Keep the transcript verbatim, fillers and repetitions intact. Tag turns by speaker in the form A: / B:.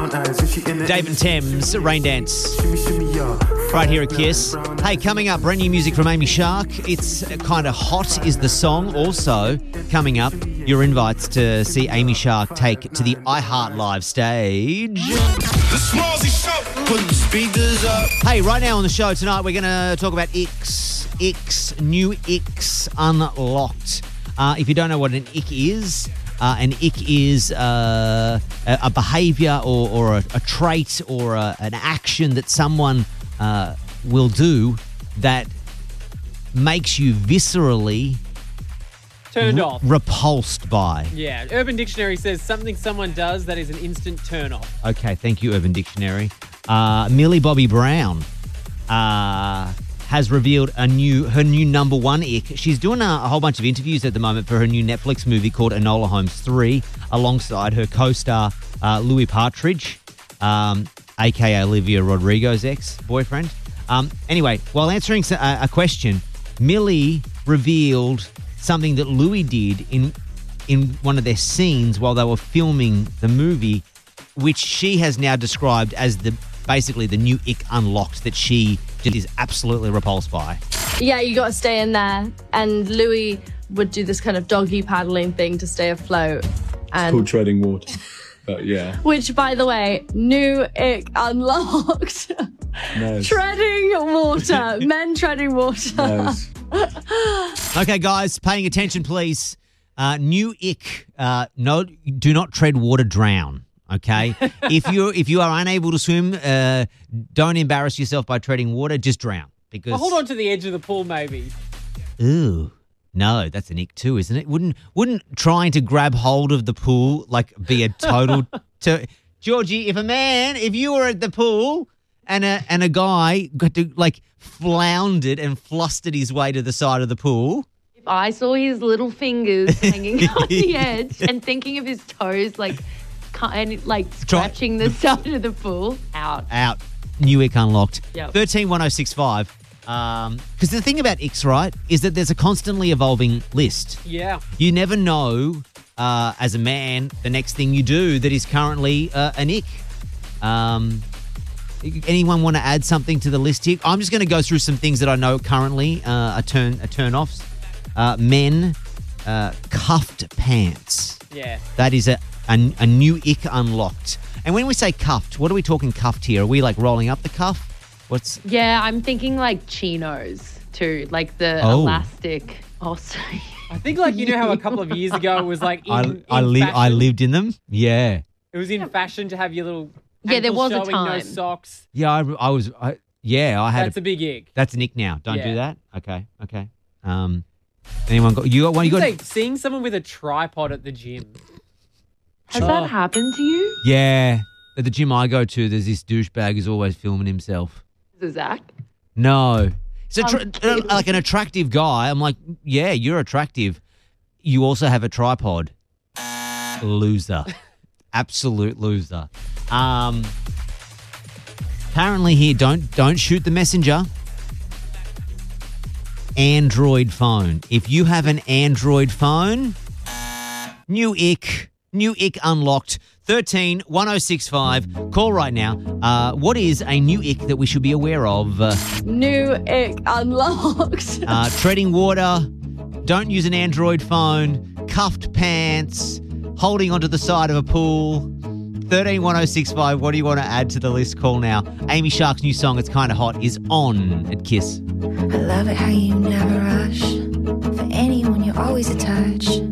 A: Dave and Thames, Rain Dance. Right here at Kiss. Hey, coming up, brand new music from Amy Shark. It's kind of hot is the song. Also, coming up, your invites to see Amy Shark take to the iHeart Live stage. Hey, right now on the show tonight, we're going to talk about Icks. Icks, new Icks unlocked. Uh, if you don't know what an ick is, uh, an ick is uh, a, a behaviour or, or a, a trait or a, an action that someone uh, will do that makes you viscerally
B: turned off,
A: repulsed by.
B: Yeah, Urban Dictionary says something someone does that is an instant turn off.
A: Okay, thank you, Urban Dictionary. Uh, Millie Bobby Brown uh, has revealed a new her new number one ick. She's doing a, a whole bunch of interviews at the moment for her new Netflix movie called Enola Holmes three, alongside her co-star uh, Louis Partridge, um, a k a. Olivia Rodrigo's ex-boyfriend. Um, anyway, while answering a, a question, Millie revealed something that Louis did in in one of their scenes while they were filming the movie, which she has now described as the basically the new ick unlocked that she is absolutely repulsed by.
C: Yeah, you got to stay in there. And Louis would do this kind of doggy paddling thing to stay afloat. And
D: it's called treading water. But yeah.
C: Which, by the way, new ick unlocked.
D: Nice.
C: Treading water. Men treading water.
D: Nice.
A: Okay, guys, paying attention, please. Uh, new ick. Uh, no, do not tread water, drown. Okay, if you if you are unable to swim, uh, don't embarrass yourself by treading water. Just drown. Because
B: well, hold on to the edge of the pool, maybe.
A: Ooh, no, that's an ick too, isn't it? Wouldn't wouldn't trying to grab hold of the pool like be a total? to Georgie, if a man, if you were at the pool and a and a guy got to like floundered and flustered his way to the side of the pool.
E: If I saw his little fingers hanging on the edge and thinking of his toes, like. Kind of like scratching the side of the pool. Out.
A: Out. New ick unlocked.
E: Yep.
A: thirteen one oh six five. Um, because the thing about icks, right, is that there's a constantly evolving list.
B: Yeah.
A: You never know, uh, as a man, the next thing you do that is currently uh, an ick. Um, anyone want to add something to the list here? I'm just going to go through some things that I know currently uh, are turn are turn-offs. Uh, men, uh, cuffed pants.
B: Yeah.
A: That is a A, a new ick unlocked. And when we say cuffed, what are we talking cuffed here? Are we like rolling up the cuff? What's
E: Yeah, I'm thinking like chinos too, like the
A: Oh.
E: elastic. Oh, sorry.
B: I think like, you know how a couple of years ago it was like in,
A: I
B: in
A: I, li-
B: fashion?
A: I lived in them. Yeah.
B: It was in fashion to have your little
E: Yeah, there
B: ankles
E: was a
B: showing, no
E: time.
B: socks.
A: Yeah, I, I was I, yeah, I had
B: That's a big ick.
A: That's an ick now. Don't
B: Yeah.
A: do that. Okay. Okay. Um anyone got you got one you got
B: Like seeing someone with a tripod at the gym.
E: Has
B: Oh.
E: that happened to you?
A: Yeah. At the gym I go to, there's this douchebag who's always filming himself.
E: Is it Zach?
A: No. It's a tra-
E: I'm kidding.
A: like an attractive guy. I'm like, yeah, you're attractive. You also have a tripod. Loser. Absolute loser. Um, apparently here, don't don't shoot the messenger. Android phone. If you have an Android phone, new ick, new ick unlocked. thirteen one oh six five. Call right now. Uh, what is a new ick that we should be aware of? Uh,
C: New ick unlocked.
A: uh, treading water, don't use an Android phone, cuffed pants, holding onto the side of a pool. thirteen one oh six five. What do you want to add to the list? Call now. Amy Shark's new song, It's Kinda Hot, is on at Kiss.
F: I love it how you never rush.